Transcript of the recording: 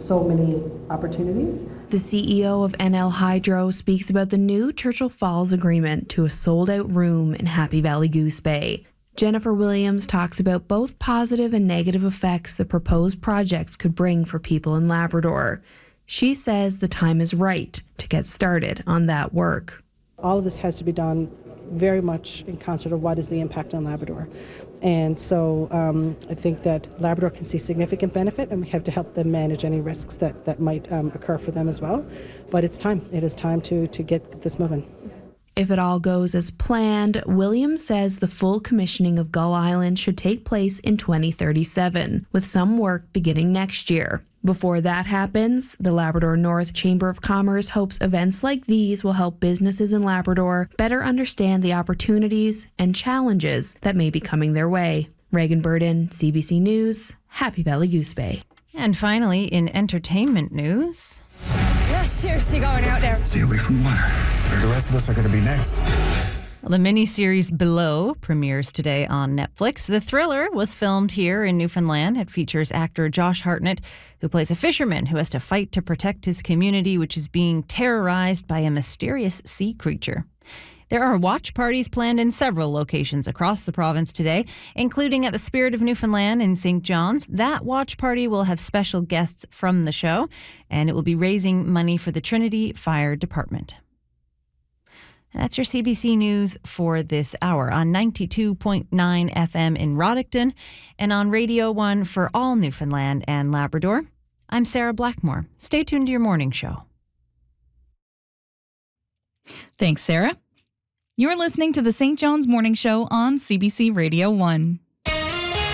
so many opportunities. The CEO of NL Hydro speaks about the new Churchill Falls agreement to a sold-out room in Happy Valley Goose Bay. Jennifer Williams talks about both positive and negative effects the proposed projects could bring for people in Labrador. She says the time is right to get started on that work. All of this has to be done very much in concert of what is the impact on Labrador. And so I think that Labrador can see significant benefit, and we have to help them manage any risks that might occur for them as well. But it's time. It is time to get this moving. If it all goes as planned, Williams says the full commissioning of Gull Island should take place in 2037, with some work beginning next year. Before that happens, the Labrador North Chamber of Commerce hopes events like these will help businesses in Labrador better understand the opportunities and challenges that may be coming their way. Reagan Burden, CBC News, Happy Valley Goose Bay. And finally, in entertainment news... You're seriously going out there. Stay away from water. The rest of us are going to be next. The miniseries Below premieres today on Netflix. The thriller was filmed here in Newfoundland. It features actor Josh Hartnett, who plays a fisherman who has to fight to protect his community, which is being terrorized by a mysterious sea creature. There are watch parties planned in several locations across the province today, including at the Spirit of Newfoundland in St. John's. That watch party will have special guests from the show, and it will be raising money for the Trinity Fire Department. And that's your CBC News for this hour on 92.9 FM in Roddickton and on Radio 1 for all Newfoundland and Labrador. I'm Sarah Blackmore. Stay tuned to your morning show. Thanks, Sarah. You're listening to the St. John's Morning Show on CBC Radio 1.